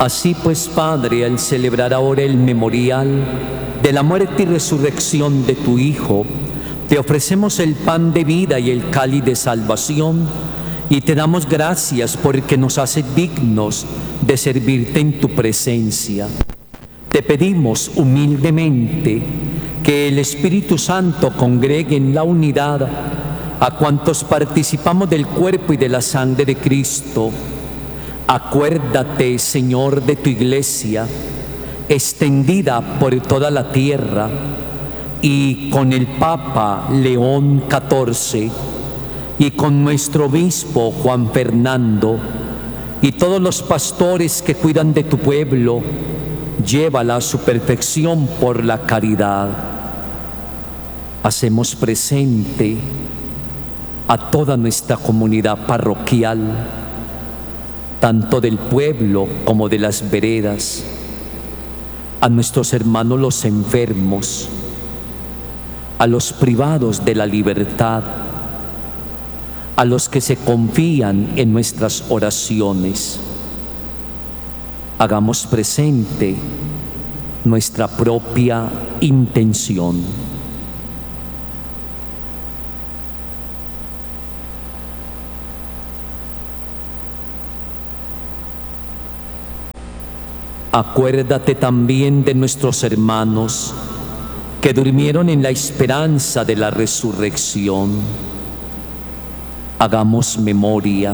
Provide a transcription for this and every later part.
Así pues, Padre, al celebrar ahora el memorial de la muerte y resurrección de tu Hijo, te ofrecemos el pan de vida y el cáliz de salvación, y te damos gracias porque nos hace dignos de servirte en tu presencia. Te pedimos humildemente que el Espíritu Santo congregue en la unidad a cuantos participamos del cuerpo y de la sangre de Cristo. Acuérdate, Señor, de tu Iglesia, extendida por toda la tierra, y con el Papa León XIV, y con nuestro obispo Juan Fernando, y todos los pastores que cuidan de tu pueblo, llévala a su perfección por la caridad. Hacemos presente a toda nuestra comunidad parroquial, tanto del pueblo como de las veredas, a nuestros hermanos los enfermos, a los privados de la libertad, a los que se confían en nuestras oraciones. Hagamos presente nuestra propia intención. Acuérdate también de nuestros hermanos que durmieron en la esperanza de la resurrección. Hagamos memoria,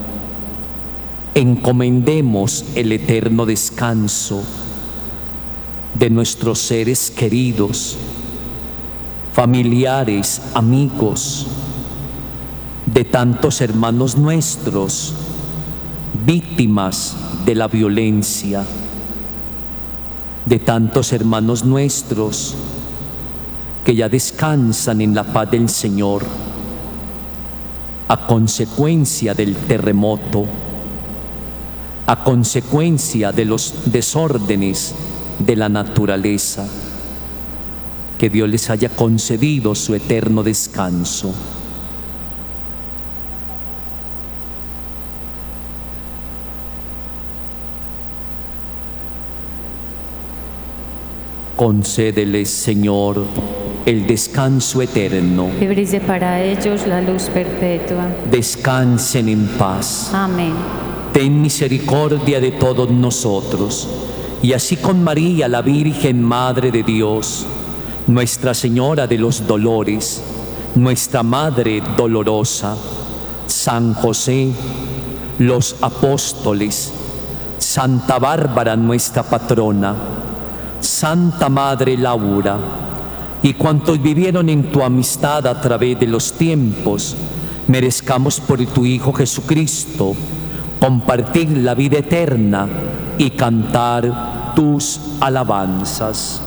encomendemos el eterno descanso de nuestros seres queridos, familiares, amigos, de tantos hermanos nuestros, víctimas de la violencia, de tantos hermanos nuestros que ya descansan en la paz del Señor a consecuencia del terremoto, a consecuencia de los desórdenes de la naturaleza. Que Dios les haya concedido su eterno descanso. Concédeles, Señor, el descanso eterno. Que brille para ellos la luz perpetua. Descansen en paz. Amén. Ten misericordia de todos nosotros, y así con María, la Virgen Madre de Dios, Nuestra Señora de los Dolores, nuestra Madre dolorosa, San José, los apóstoles, Santa Bárbara, nuestra patrona, Santa Madre Laura, y cuantos vivieron en tu amistad a través de los tiempos, merezcamos por tu Hijo Jesucristo compartir la vida eterna y cantar tus alabanzas.